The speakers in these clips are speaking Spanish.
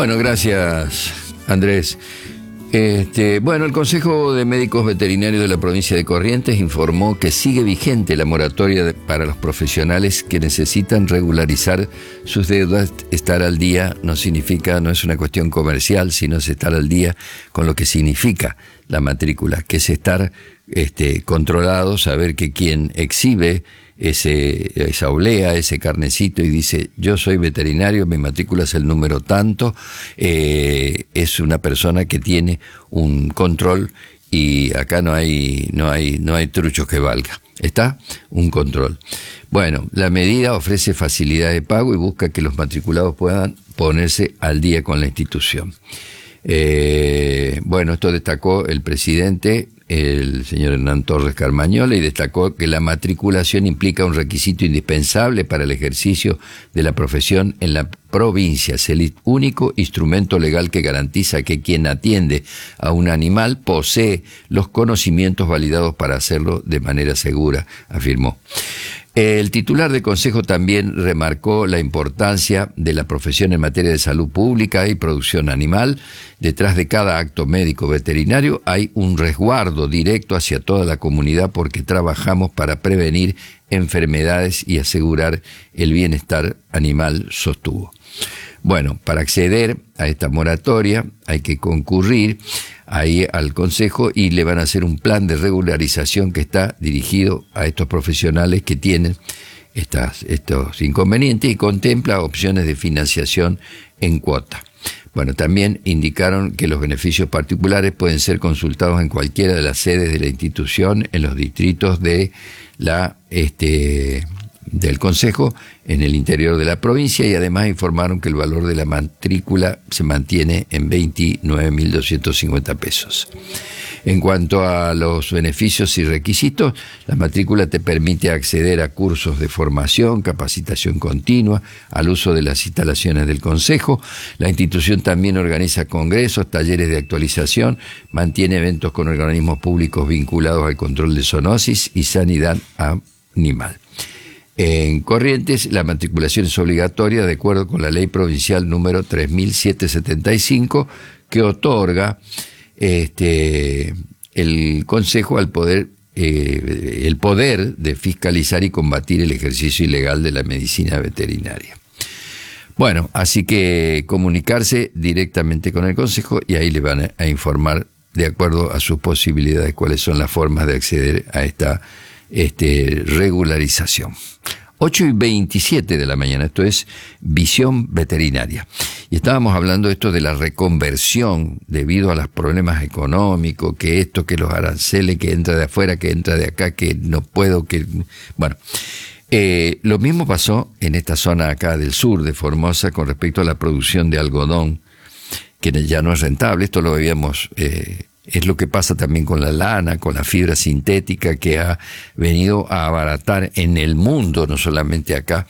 Bueno, gracias, Andrés. Bueno, el Consejo de Médicos Veterinarios de la provincia de Corrientes informó que sigue vigente la moratoria para los profesionales que necesitan regularizar sus deudas. Estar al día no es una cuestión comercial, sino es estar al día con lo que significa la matrícula, que es estar controlado, saber que quien exhibe esa oblea, ese carnecito y dice yo soy veterinario, mi matrícula es el número tanto, es una persona que tiene un control y acá no hay truchos que valga. Está un control. Bueno, la medida ofrece facilidad de pago y busca que los matriculados puedan ponerse al día con la institución. Bueno, esto destacó el presidente, el señor Hernán Torres Carmañola, y destacó que la matriculación implica un requisito indispensable para el ejercicio de la profesión en la provincia. Es el único instrumento legal que garantiza que quien atiende a un animal posee los conocimientos validados para hacerlo de manera segura, afirmó. El titular del Consejo también remarcó la importancia de la profesión en materia de salud pública y producción animal. Detrás de cada acto médico veterinario hay un resguardo directo hacia toda la comunidad porque trabajamos para prevenir enfermedades y asegurar el bienestar animal, sostuvo. Bueno, para acceder a esta moratoria hay que concurrir ahí al Consejo y le van a hacer un plan de regularización que está dirigido a estos profesionales que tienen estos inconvenientes y contempla opciones de financiación en cuota. Bueno, también indicaron que los beneficios particulares pueden ser consultados en cualquiera de las sedes de la institución en los distritos de del Consejo en el interior de la provincia y además informaron que el valor de la matrícula se mantiene en 29.250 pesos. En cuanto a los beneficios y requisitos, la matrícula te permite acceder a cursos de formación, capacitación continua, al uso de las instalaciones del Consejo. La institución también organiza congresos, talleres de actualización, mantiene eventos con organismos públicos vinculados al control de zoonosis y sanidad animal. En Corrientes, la matriculación es obligatoria de acuerdo con la ley provincial número 3775 que otorga el Consejo el poder de fiscalizar y combatir el ejercicio ilegal de la medicina veterinaria. Bueno, así que comunicarse directamente con el Consejo y ahí le van a informar de acuerdo a sus posibilidades cuáles son las formas de acceder a esta regularización. 8:27 de la mañana, esto es Visión Veterinaria. Y estábamos hablando esto de la reconversión debido a los problemas económicos, que los aranceles, que entra de afuera, que entra de acá, que no puedo, que... Bueno, lo mismo pasó en esta zona acá del sur de Formosa con respecto a la producción de algodón, que ya no es rentable. Esto lo habíamos... Es lo que pasa también con la lana, con la fibra sintética que ha venido a abaratar en el mundo, no solamente acá,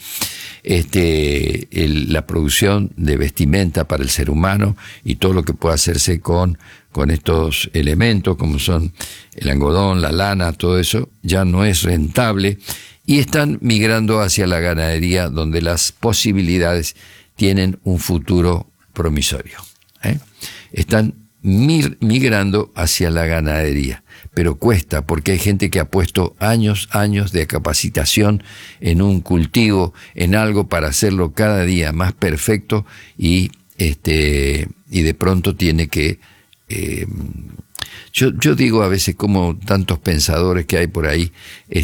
la producción de vestimenta para el ser humano y todo lo que puede hacerse con estos elementos como son el algodón, la lana, todo eso ya no es rentable y están migrando hacia la ganadería donde las posibilidades tienen un futuro promisorio. Están migrando hacia la ganadería, pero cuesta porque hay gente que ha puesto años de capacitación en un cultivo, en algo para hacerlo cada día más perfecto y de pronto tiene que yo digo a veces como tantos pensadores que hay por ahí,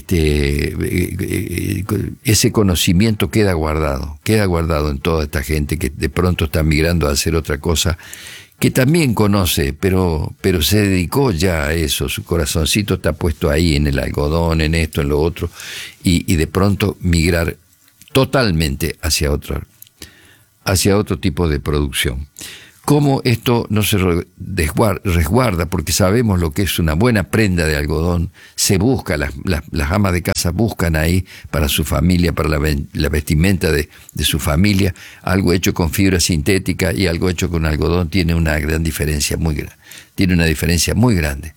ese conocimiento queda guardado en toda esta gente que de pronto está migrando a hacer otra cosa que también conoce, pero se dedicó ya a eso, su corazoncito está puesto ahí en el algodón, en esto, en lo otro, y de pronto migrar totalmente hacia otro tipo de producción. Cómo esto no se resguarda, porque sabemos lo que es una buena prenda de algodón, se busca, las amas de casa buscan ahí para su familia, para la vestimenta de su familia, algo hecho con fibra sintética y algo hecho con algodón tiene una gran diferencia, tiene una diferencia muy grande.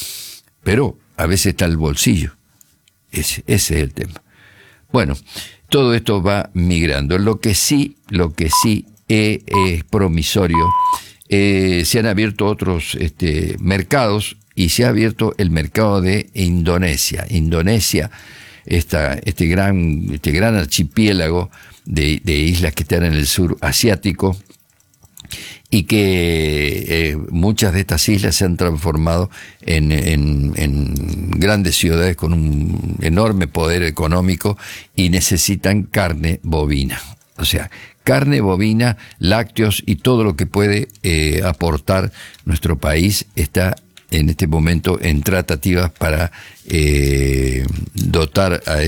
Pero a veces está el bolsillo, ese es el tema. Bueno, todo esto va migrando. Lo que sí es promisorio, se han abierto otros mercados, y se ha abierto el mercado de Indonesia. Indonesia, este gran archipiélago de islas que están en el sur asiático, y que muchas de estas islas se han transformado en grandes ciudades con un enorme poder económico, y necesitan carne bovina. O sea, carne bovina, lácteos y todo lo que puede aportar nuestro país está en este momento en tratativas para dotar a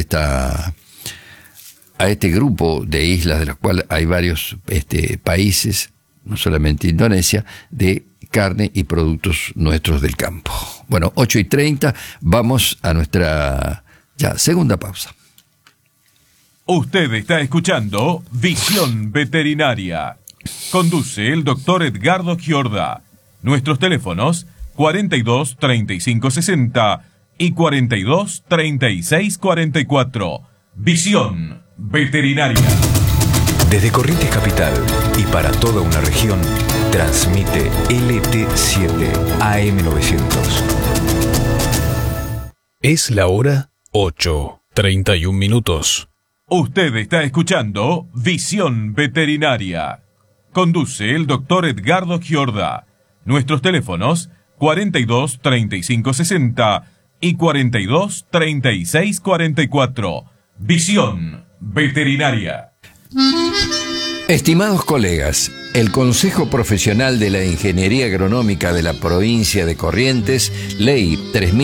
este grupo de islas, de los cuales hay varios países, no solamente Indonesia, de carne y productos nuestros del campo. Bueno, 8:30, vamos a nuestra segunda pausa. Usted está escuchando Visión Veterinaria. Conduce el doctor Edgardo Giorda. Nuestros teléfonos 42 35 60 y 42 36 44. Visión Veterinaria. Desde Corrientes Capital y para toda una región, transmite LT7 AM900. Es la hora 8:31. Usted está escuchando Visión Veterinaria. Conduce el doctor Edgardo Giorda. Nuestros teléfonos 42 35 60 y 42 36 44. Visión Veterinaria. Estimados colegas, el Consejo Profesional de la Ingeniería Agronómica de la Provincia de Corrientes, Ley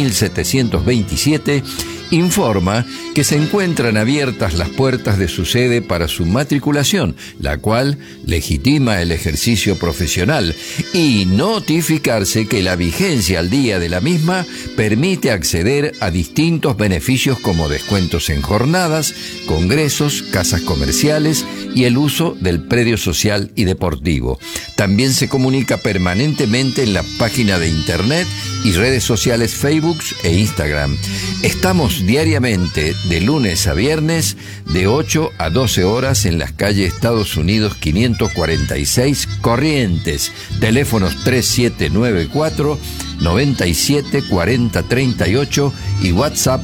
3727, informa que se encuentran abiertas las puertas de su sede para su matriculación, la cual legitima el ejercicio profesional, y notificarse que la vigencia al día de la misma permite acceder a distintos beneficios como descuentos en jornadas, congresos, casas comerciales y el uso del predio social y deportivo. También se comunica permanentemente en la página de internet y redes sociales Facebook e Instagram. Estamos diariamente de lunes a viernes de 8 a 12 horas en las calles Estados Unidos 546 Corrientes. Teléfonos 3794 97 40 38 y WhatsApp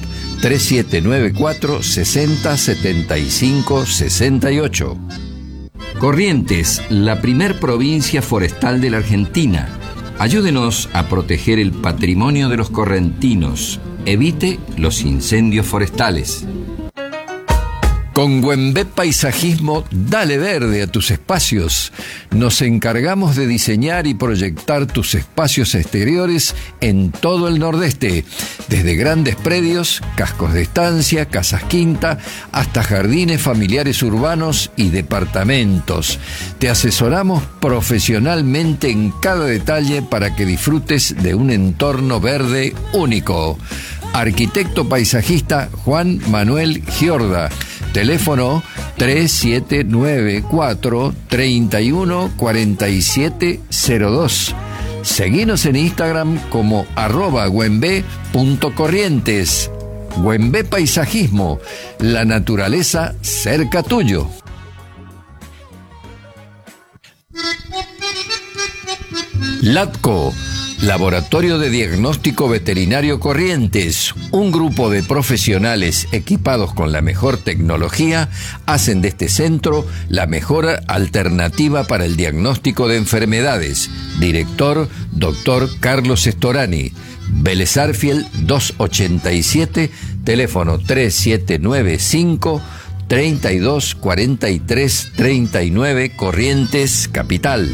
3794 60 75 68. Corrientes, la primer provincia forestal de la Argentina. Ayúdenos a proteger el patrimonio de los correntinos. Evite los incendios forestales. Con Güembé Paisajismo, dale verde a tus espacios. Nos encargamos de diseñar y proyectar tus espacios exteriores en todo el Nordeste, desde grandes predios, cascos de estancia, casas quinta, hasta jardines familiares urbanos y departamentos. Te asesoramos profesionalmente en cada detalle para que disfrutes de un entorno verde único. Arquitecto paisajista Juan Manuel Giorda. Teléfono 3794 314702. Seguinos en Instagram como @güembé.corrientes. Güembé Paisajismo, la naturaleza cerca tuyo. LATCO, Laboratorio de Diagnóstico Veterinario Corrientes, un grupo de profesionales equipados con la mejor tecnología, hacen de este centro la mejor alternativa para el diagnóstico de enfermedades. Director, Dr. Carlos Storani. Vélez Arfiel 287, teléfono 3795 3243 39, Corrientes, Capital.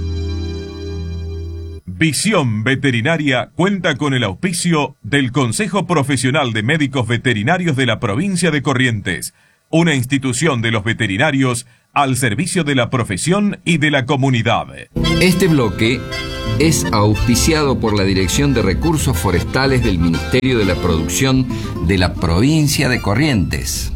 Visión Veterinaria cuenta con el auspicio del Consejo Profesional de Médicos Veterinarios de la Provincia de Corrientes, una institución de los veterinarios al servicio de la profesión y de la comunidad. Este bloque es auspiciado por la Dirección de Recursos Forestales del Ministerio de la Producción de la Provincia de Corrientes.